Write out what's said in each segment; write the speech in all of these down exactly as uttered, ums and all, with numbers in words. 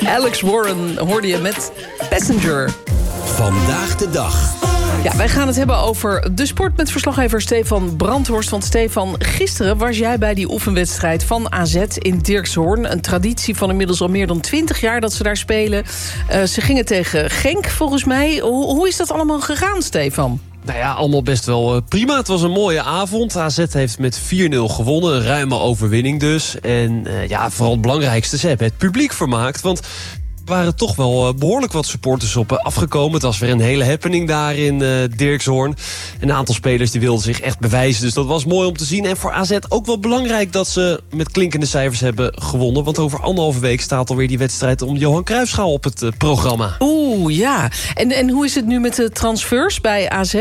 Alex Warren hoorde je met Passenger. Vandaag de dag. Ja, wij gaan het hebben over de sport met verslaggever Stefan Brandhorst. Want Stefan, gisteren was jij bij die oefenwedstrijd van A Z in Dirkshoorn. Een traditie van inmiddels al meer dan twintig jaar dat ze daar spelen. Uh, ze gingen tegen Genk, volgens mij. Hoe, hoe is dat allemaal gegaan, Stefan? Nou ja, allemaal best wel uh, prima. Het was een mooie avond. A Z heeft met vier nul gewonnen. Een ruime overwinning dus. En uh, ja, vooral het belangrijkste, ze hebben het publiek vermaakt. Want er waren toch wel behoorlijk wat supporters op afgekomen. Het was weer een hele happening daar in uh, Dirkshoorn. Een aantal spelers die wilden zich echt bewijzen. Dus dat was mooi om te zien. En voor A Z ook wel belangrijk dat ze met klinkende cijfers hebben gewonnen. Want over anderhalve week staat alweer die wedstrijd om de Johan Cruijffschaal op het uh, programma. Oeh, ja. En, en hoe is het nu met de transfers bij A Z?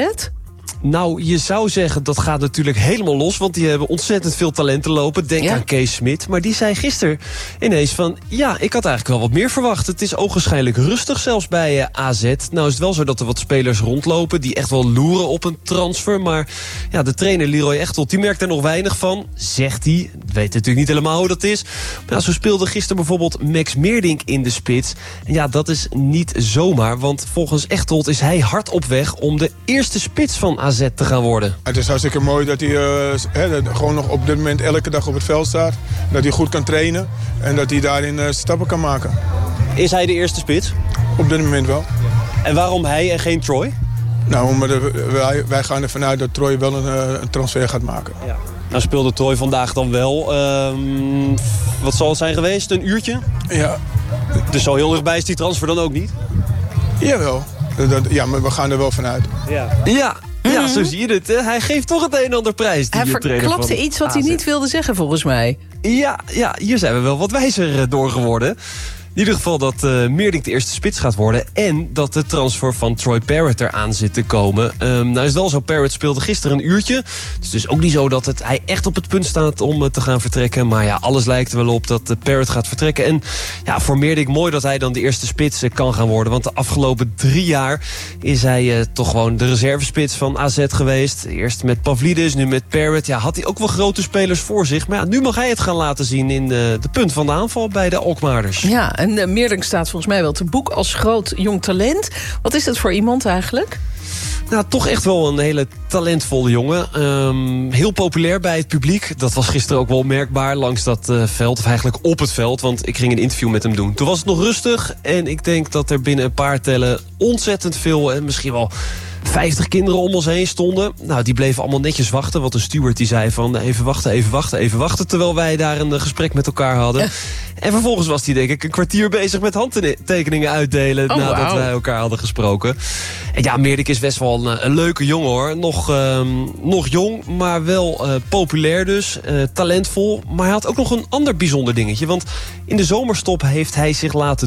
Nou, je zou zeggen, dat gaat natuurlijk helemaal los. Want die hebben ontzettend veel talenten lopen. Denk ja. aan Kees Smit. Maar die zei gisteren ineens van... ja, ik had eigenlijk wel wat meer verwacht. Het is ogenschijnlijk rustig zelfs bij uh, A Z. Nou is het wel zo dat er wat spelers rondlopen... die echt wel loeren op een transfer. Maar ja, de trainer Leroy Echtelt, die merkt er nog weinig van. Zegt hij. Weet natuurlijk niet helemaal hoe dat is. Maar ja, zo speelde gisteren bijvoorbeeld Max Meerdink in de spits. En ja, dat is niet zomaar. Want volgens Echtelt is hij hard op weg... om de eerste spits van A Z te gaan worden. Het is hartstikke mooi dat hij uh, he, gewoon nog op dit moment elke dag op het veld staat. Dat hij goed kan trainen en dat hij daarin uh, stappen kan maken. Is hij de eerste spits? Op dit moment wel. En waarom hij en geen Troy? Nou, omdat de, wij, wij gaan ervan uit dat Troy wel een, een transfer gaat maken. Ja. Nou speelde Troy vandaag dan wel. Um, wat zal het zijn geweest? Een uurtje? Ja. Dus zo heel dichtbij is die transfer dan ook niet? Jawel. Dat, ja, maar we gaan er wel vanuit. Ja. Ja. Ja, zo zie je het. Hè? Hij geeft toch het een en ander prijs. Die hij verklapte iets wat hij niet wilde zeggen, volgens mij. Ja, ja, hier zijn we wel wat wijzer door geworden. In ieder geval dat uh, Meerdink de eerste spits gaat worden... en dat de transfer van Troy Parrott eraan zit te komen. Um, nou is het wel zo, Parrott speelde gisteren een uurtje. Het is dus ook niet zo dat het, hij echt op het punt staat om uh, te gaan vertrekken. Maar ja, alles lijkt er wel op dat uh, Parrott gaat vertrekken. En ja, voor Meerdink mooi dat hij dan de eerste spits uh, kan gaan worden. Want de afgelopen drie jaar is hij uh, toch gewoon de reservespits van A Z geweest. Eerst met Pavlidis, nu met Parrott. Ja, had hij ook wel grote spelers voor zich. Maar ja, nu mag hij het gaan laten zien in uh, de punt van de aanval bij de Alkmaarders. Ja, en uh, Meerdink staat volgens mij wel te boek als groot jong talent. Wat is dat voor iemand eigenlijk? Nou, toch echt wel een hele talentvolle jongen. Um, heel populair bij het publiek. Dat was gisteren ook wel merkbaar langs dat uh, veld. Of eigenlijk op het veld, want ik ging een interview met hem doen. Toen was het nog rustig en ik denk dat er binnen een paar tellen ontzettend veel... en misschien wel vijftig kinderen om ons heen stonden. Nou, die bleven allemaal netjes wachten. Want de steward die zei van even wachten, even wachten, even wachten. Terwijl wij daar een gesprek met elkaar hadden. Ja. En vervolgens was hij denk ik een kwartier bezig met handtekeningen uitdelen. Oh, nadat wow. wij elkaar hadden gesproken. En ja, Meerdink is best wel een, een leuke jongen hoor. Nog, um, nog jong, maar wel uh, populair dus. Uh, talentvol. Maar hij had ook nog een ander bijzonder dingetje. Want in de zomerstop heeft hij zich laten